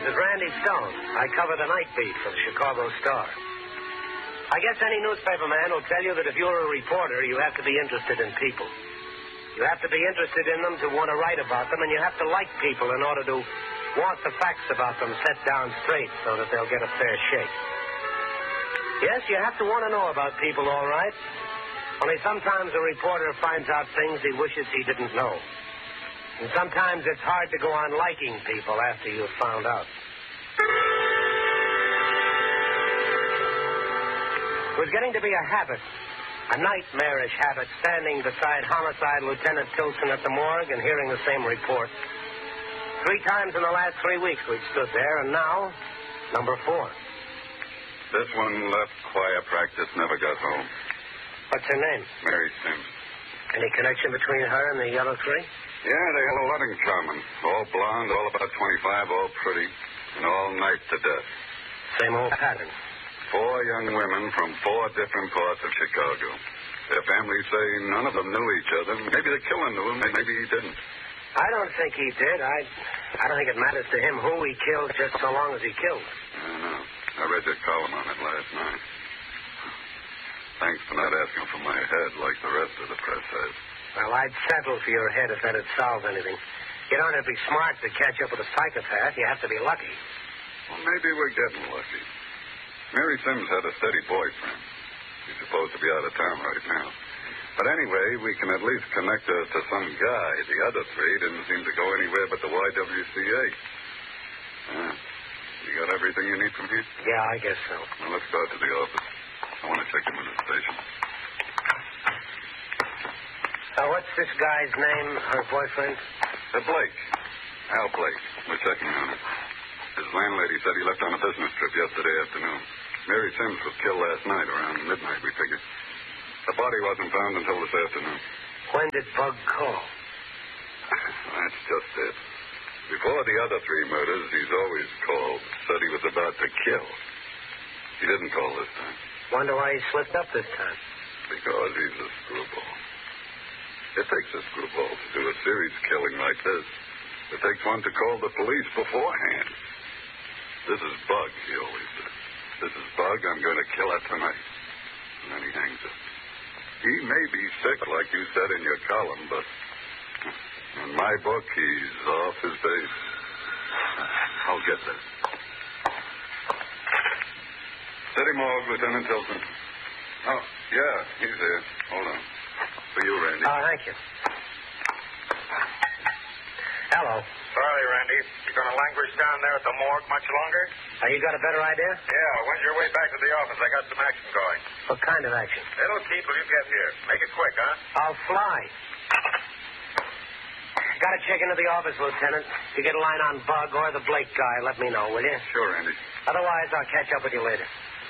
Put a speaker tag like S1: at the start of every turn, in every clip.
S1: This is Randy Stone. I cover the night beat for the Chicago Star. I guess any newspaper man will tell you that if you're a reporter, you have to be interested in people. You have to be interested in them to want to write about them, and you have to like people in order to want the facts about them set down straight so that they'll get a fair shake. Yes, you have to want to know about people, all right. Only sometimes a reporter finds out things he wishes he didn't know. And sometimes it's hard to go on liking people after you've found out. It was getting to be a habit, a nightmarish habit, standing beside Homicide Lieutenant Tilson at the morgue and hearing the same report. 3 times in the last 3 weeks we've stood there, and now, number 4.
S2: This one left choir practice, never got home.
S1: What's her name?
S2: Mary Sims.
S1: Any connection between her and the other 3?
S2: Yeah, they had a lot in common. All blonde, all about 25, all pretty, and all nice to death.
S1: Same old pattern.
S2: 4 young women from 4 different parts of Chicago. Their families say none of them knew each other. Maybe the killer knew him, maybe he didn't.
S1: I don't think he did. I don't think it matters to him who he killed, just so long as he killed.
S2: I know. I read your column on it last night. Thanks for not asking for my head like the rest of the press has.
S1: Well, I'd settle for your head if that'd solve anything. You don't have to be smart to catch up with a psychopath. You have to be lucky.
S2: Well, maybe we're getting lucky. Mary Sims had a steady boyfriend. He's supposed to be out of town right now. But anyway, we can at least connect her to some guy. The other 3 didn't seem to go anywhere but the YWCA. You got everything you need from here?
S1: Yeah, I guess so.
S2: Well, let's go out to the office. I want to check him in the station.
S1: What's this guy's name, her boyfriend?
S2: Blake. Al Blake. We're checking on it. His landlady said he left on a business trip yesterday afternoon. Mary Sims was killed last night around midnight, we figured. The body wasn't found until this afternoon.
S1: When did Bug call?
S2: That's just it. Before the other 3 murders, he's always called, said he was about to kill. He didn't call this time.
S1: Wonder why he slipped up this time.
S2: Because he's a screwball. It takes a screwball to do a serious killing like this. It takes one to call the police beforehand. This is Bug, he always said. This is Bug, I'm going to kill her tonight. And then he hangs it. He may be sick, like you said in your column, but in my book, he's off his base. I'll get this. City Morgue, Lieutenant Tilson. Oh, yeah, he's there. Hold on. For you, Randy.
S1: Oh, thank you. Hello.
S3: Sorry, Randy. You going to languish down there at the morgue much longer?
S1: You got a better idea?
S3: Yeah, when's your way back to the office? I got some action going.
S1: What kind of action?
S3: It'll keep till you get here. Make it quick, huh?
S1: I'll fly. Got to check into the office, Lieutenant. If you get a line on Bug or the Blake guy, let me know, will you?
S2: Sure, Randy.
S1: Otherwise, I'll catch up with you later.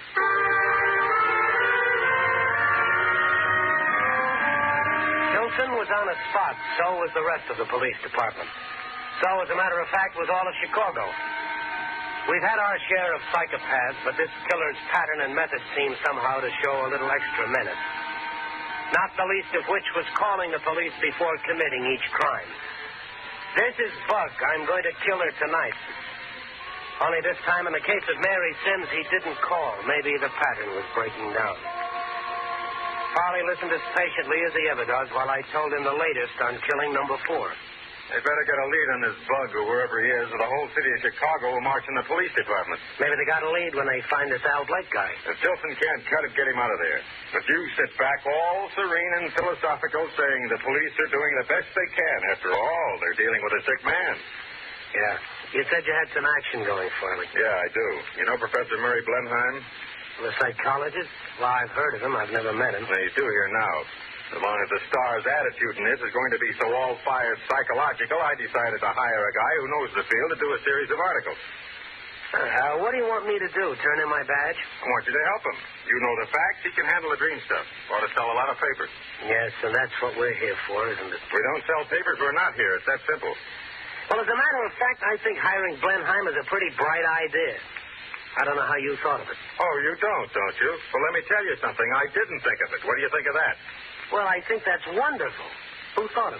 S1: Tilson was on a spot. So was the rest of the police department. So, as a matter of fact, was all of Chicago. We've had our share of psychopaths, but this killer's pattern and method seemed somehow to show a little extra menace. Not the least of which was calling the police before committing each crime. This is Bug. I'm going to kill her tonight. Only this time, in the case of Mary Sims, he didn't call. Maybe the pattern was breaking down. Farley listened as patiently as he ever does while I told him the latest on killing number 4.
S3: They better get a lead on this Bug or wherever he is, or the whole city of Chicago will march in the police department.
S1: Maybe they got a lead when they find this Al Blake guy.
S3: If Tilson can't cut it, get him out of there. But you sit back all serene and philosophical, saying the police are doing the best they can. After all, they're dealing with a sick man.
S1: Yeah. You said you had some action going, Farley.
S3: Yeah, I do. You know Professor Murray Blenheim?
S1: The psychologist? Well, I've heard of him. I've never met him.
S3: Well, he's due here now. As long as the Star's attitude in this is going to be so all-fired psychological, I decided to hire a guy who knows the field to do a series of articles.
S1: What do you want me to do? Turn in my badge?
S3: I want you to help him. You know the facts. He can handle the dream stuff. Ought to sell a lot of papers.
S1: Yes, and that's what we're here for, isn't it?
S3: We don't sell papers. We're not here. It's that simple.
S1: Well, as a matter of fact, I think hiring Blenheim is a pretty bright idea. I don't know how you thought of it.
S3: Oh, you don't you? Well, let me tell you something. I didn't think of it. What do you think of that?
S1: Well, I think that's wonderful. Who thought of it?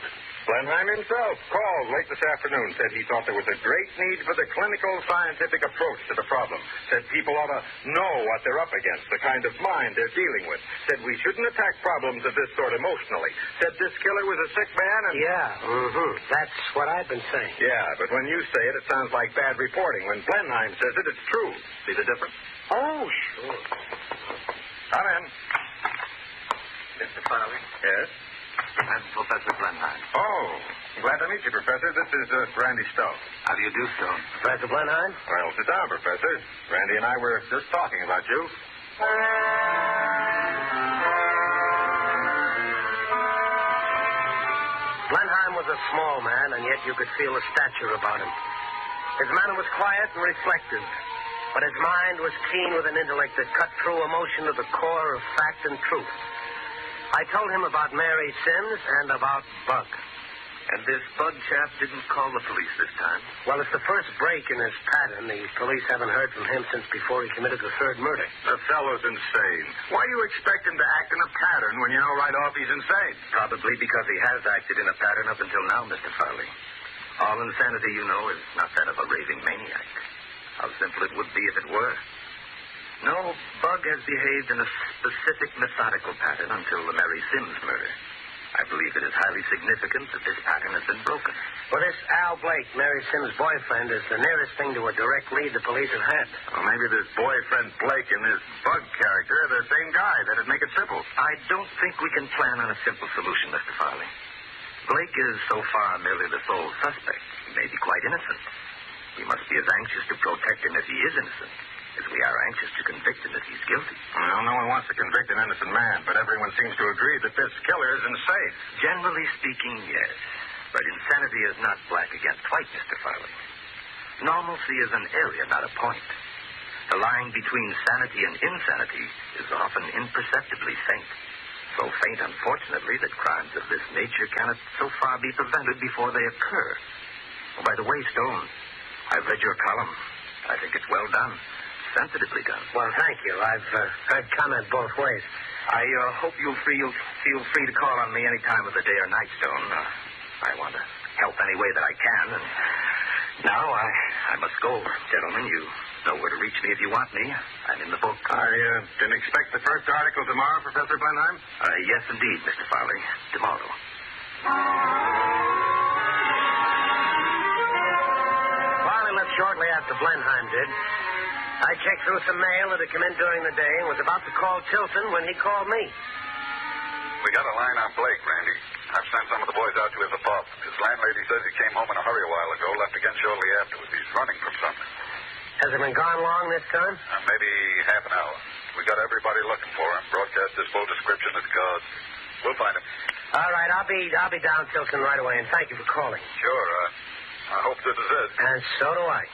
S3: Blenheim himself called late this afternoon, said he thought there was a great need for the clinical scientific approach to the problem. Said people ought to know what they're up against, the kind of mind they're dealing with. Said we shouldn't attack problems of this sort emotionally. Said this killer was a sick man and...
S1: Yeah, that's what I've been saying.
S3: Yeah, but when you say it, it sounds like bad reporting. When Blenheim says it, it's true. See the difference?
S1: Oh, sure.
S3: Come in.
S4: Mr. Farley?
S3: Yes?
S4: I'm Professor Blenheim.
S3: Oh, glad to meet you, Professor. This is Randy Stone.
S4: How do you do, Stone?
S1: Professor Blenheim?
S3: Well, sit down, Professor. Randy and I were just talking about you.
S1: Blenheim was a small man, and yet you could feel a stature about him. His manner was quiet and reflective, but his mind was keen with an intellect that cut through emotion to the core of fact and truth. I told him about Mary Sims and about Bug.
S4: And this Bug chap didn't call the police this time?
S1: Well, it's the first break in his pattern. The police haven't heard from him since before he committed the third murder.
S3: The fellow's insane. Why do you expect him to act in a pattern when you know right off he's insane?
S4: Probably because he has acted in a pattern up until now, Mr. Farley. All insanity, you know, is not that of a raving maniac. How simple it would be if it were. No, Bug has behaved in a specific methodical pattern until the Mary Sims murder. I believe it is highly significant that this pattern has been broken.
S1: Well, this Al Blake, Mary Sims' boyfriend, is the nearest thing to a direct lead the police have had.
S3: Well, maybe this boyfriend Blake and this Bug character are the same guy. That'd make it simple.
S4: I don't think we can plan on a simple solution, Mr. Farley. Blake is so far merely the sole suspect. He may be quite innocent. We must be as anxious to protect him if he is innocent as we are anxious to convict him if he's guilty.
S3: Well, no one wants to convict an innocent man, but everyone seems to agree that this killer is insane.
S4: Generally speaking, yes. But insanity is not black against white, Mr. Farley. Normalcy is an area, not a point. The line between sanity and insanity is often imperceptibly faint. So faint, unfortunately, that crimes of this nature cannot so far be prevented before they occur. Oh, by the way, Stone, I've read your column. I think it's well done. Sensitively done.
S1: Well, thank you. I've heard comment both ways.
S4: I hope you'll feel free to call on me any time of the day or night, Stone. I want to help any way that I can. And now I must go. Gentlemen, you know where to reach me if you want me. I'm in the book.
S3: I didn't expect the first article tomorrow, Professor Blenheim.
S4: Yes, indeed, Mr. Farley. Tomorrow.
S1: Farley left shortly after Blenheim did. I checked through some mail that had come in during the day and was about to call Tilson when he called me.
S2: We got a line on Blake, Randy. I've sent some of the boys out to his apartment. His landlady says he came home in a hurry a while ago, left again shortly afterwards. He's running from something.
S1: Has it been gone long this time?
S2: Maybe half an hour. We got everybody looking for him. Broadcast his full description of the cars. We'll find him.
S1: All right, I'll be down, Tilson, right away, and thank you for calling.
S2: Sure. I hope this is it.
S1: And so do I.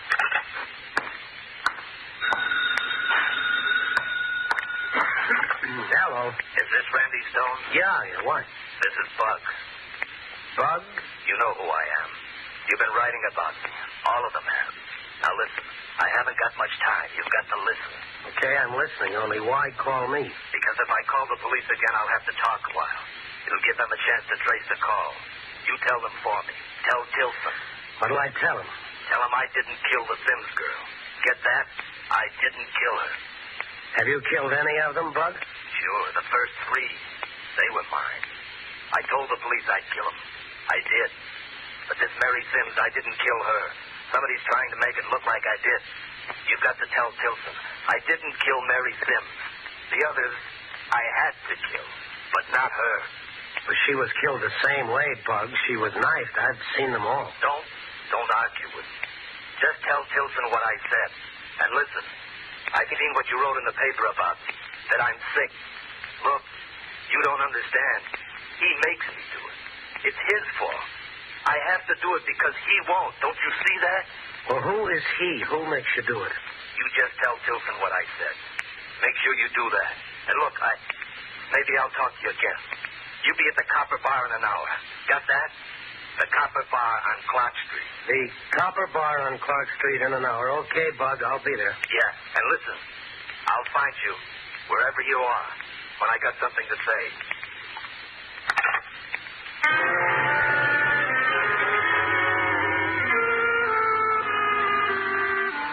S1: Hello.
S4: Is this Randy Stone?
S1: Yeah, what?
S4: This is Bug.
S1: Bug?
S4: You know who I am. You've been writing about me. All of them have. Now listen, I haven't got much time. You've got to listen.
S1: Okay, I'm listening. Only why call me?
S4: Because if I call the police again, I'll have to talk a while. It'll give them a chance to trace the call. You tell them for me. Tell Tilson.
S1: What'll I tell him?
S4: Tell him I didn't kill the Sims girl. Get that? I didn't kill her.
S1: Have you killed any of them, Bug?
S4: Sure, the first 3. They were mine. I told the police I'd kill them. I did. But this Mary Sims, I didn't kill her. Somebody's trying to make it look like I did. You've got to tell Tilson. I didn't kill Mary Sims. The others, I had to kill. But not her.
S1: Well, she was killed the same way, Bug. She was knifed. I've seen them all.
S4: Don't argue with me. Just tell Tilson what I said. And listen, I can mean what you wrote in the paper about me. That I'm sick. Look, you don't understand. He makes me do it. It's his fault. I have to do it because he won't. Don't you see that?
S1: Well, who is he? Who makes you do it?
S4: You just tell Tilson what I said. Make sure you do that. And look, maybe I'll talk to you again. You be at the Copper Bar in an hour. Got that? The Copper Bar on Clark Street.
S1: The Copper Bar on Clark Street in an hour. Okay, Bug, I'll be there.
S4: Yeah, and listen, I'll find you wherever you are when I got something to say.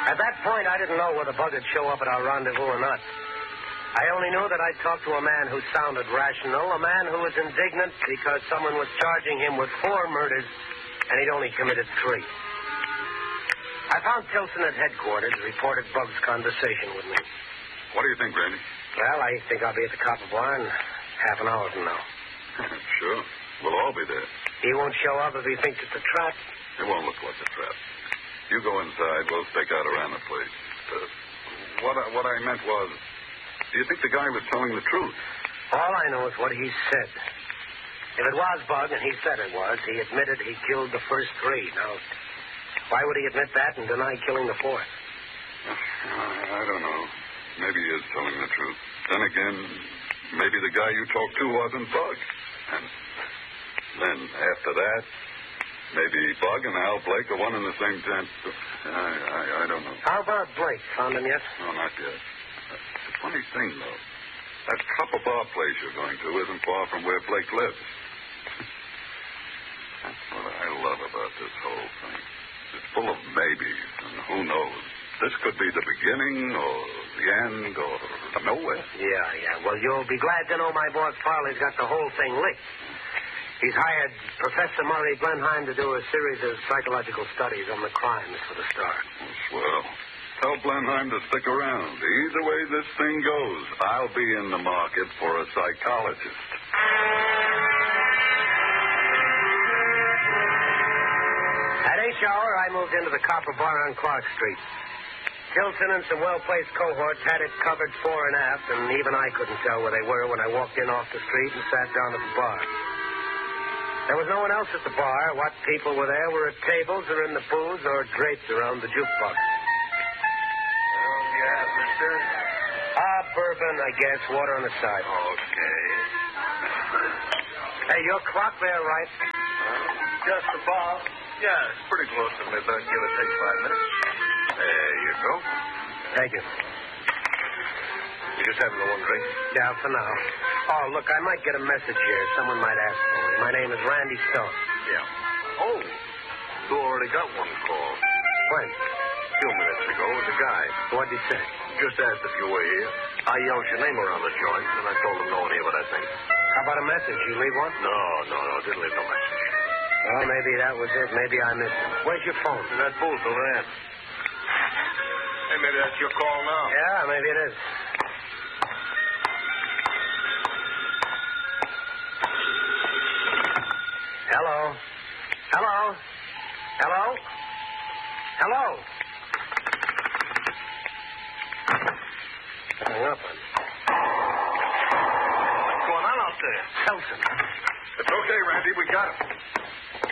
S1: At that point, I didn't know whether Bug would show up at our rendezvous or not. I only knew that I'd talked to a man who sounded rational, a man who was indignant because someone was charging him with 4 murders, and he'd only committed 3. I found Tilson at headquarters and reported Bug's conversation with me.
S2: What do you think, Randy?
S1: Well, I think I'll be at the Copper Bar in half an hour from now.
S2: Sure. We'll all be there.
S1: He won't show up if he thinks it's a trap.
S2: It won't look like a trap. You go inside. We'll stake out around the place. What I meant was, do you think the guy was telling the truth?
S1: All I know is what he said. If it was Bug, and he said it was, he admitted he killed the first 3. Now, why would he admit that and deny killing the 4th?
S2: I don't know. Maybe he is telling the truth. Then again, maybe the guy you talked to wasn't Bug. And then after that, maybe Bug and Al Blake are one and the same tent. I don't know.
S1: How about Blake? Found him yet?
S2: No, not yet. It's a funny thing, though. That Copper Bar place you're going to isn't far from where Blake lives. That's what I love about this whole thing. It's full of maybes, and who knows? This could be the beginning or the end or nowhere.
S1: Yeah. Well, you'll be glad to know my boss Farley's got the whole thing licked. He's hired Professor Murray Blenheim to do a series of psychological studies on the crimes for the Star.
S2: Oh, swell. Tell Blenheim to stick around. Either way this thing goes, I'll be in the market for a psychologist.
S1: At 8 hour, I moved into the Copper Bar on Clark Street. Tilson and some well-placed cohorts had it covered fore and aft, and even I couldn't tell where they were when I walked in off the street and sat down at the bar. There was no one else at the bar. What people were there were at tables or in the booths or draped around the jukebox.
S3: Yeah, mister?
S1: Bourbon, I guess. Water on the side.
S3: Okay.
S1: Hey, your clock there, right?
S3: Just about. Yeah, it's pretty close to midnight. Give or take 5 minutes. There you go.
S1: Thank you.
S3: You just having the one drink?
S1: Yeah, for now. Oh, look, I might get a message here. Someone might ask for me. My name is Randy Stone.
S3: Yeah. Oh, you already got one call.
S1: When?
S3: A few minutes ago. It was a guy.
S1: What'd he say?
S3: Just asked if you were here. I yelled your name around the joint, and I told him no one here but I think.
S1: How about a message? You leave one?
S3: No. Didn't leave no message.
S1: Well, maybe that was it. Maybe I missed it. Where's your phone?
S3: In that booth over there. Hey, maybe that's your call now.
S1: Yeah, maybe it is. Hello? Hello? Hello? Hello? Hang up on me.
S3: What's going on out there?
S1: Tilson.
S2: It's okay, Randy. We got him.